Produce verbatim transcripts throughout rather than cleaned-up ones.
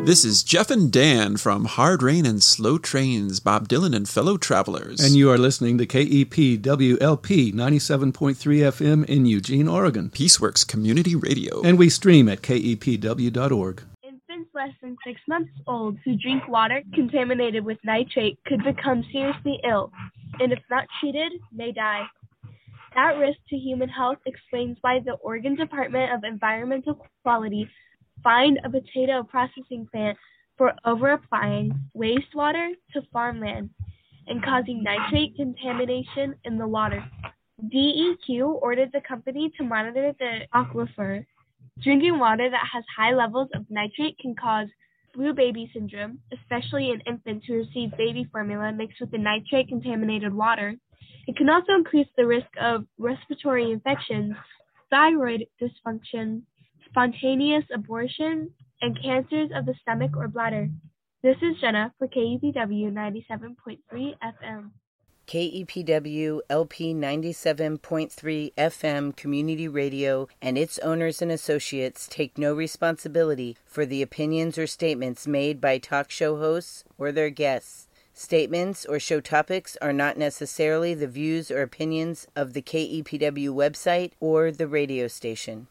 This is Jeff and Dan from Hard Rain and Slow Trains, Bob Dylan and Fellow Travelers. And you are listening to K E P W L P ninety-seven point three F M in Eugene, Oregon. Peaceworks Community Radio. And we stream at K E P W dot org. Infants less than six months old who drink water contaminated with nitrate could become seriously ill, and if not treated, may die. That risk to human health explains why the Oregon Department of Environmental Quality fined a potato processing plant for over-applying wastewater to farmland and causing nitrate contamination in the water. D E Q ordered the company to monitor the aquifer. Drinking water that has high levels of nitrate can cause blue baby syndrome, especially in infants who receive baby formula mixed with the nitrate-contaminated water. It can also increase the risk of respiratory infections, thyroid dysfunction, spontaneous abortion, and cancers of the stomach or bladder. This is Jenna for K E P W ninety-seven point three F M. K E P W L P ninety-seven point three F M Community Radio and its owners and associates take no responsibility for the opinions or statements made by talk show hosts or their guests. Statements or show topics are not necessarily the views or opinions of the K E P W website or the radio station.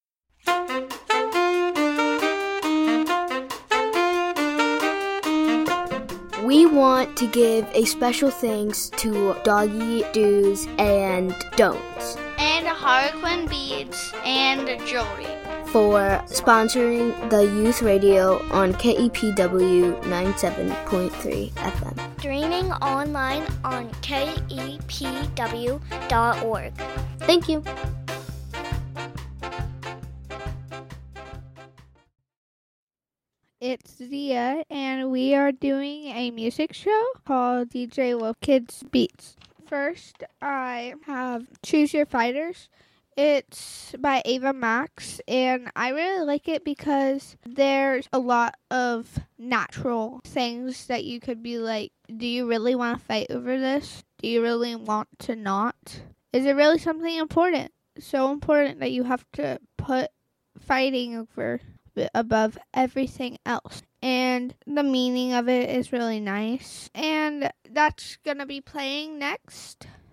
We want to give a special thanks to Doggy Do's and Don'ts and Harlequin Beads and Jewelry for sponsoring the youth radio on K E P W ninety-seven point three F M. Streaming online on K E P W dot org. Thank you. It's Zia, and we are doing a music show called D J Wolf Kids Beats. First, I have Choose Your Fighters. It's by Ava Max, and I really like it because there's a lot of natural things that you could be like, do you really want to fight over this? Do you really want to not? Is it really something important? So important that you have to put fighting over above everything else. And the meaning of it is really nice. And that's going to be playing next.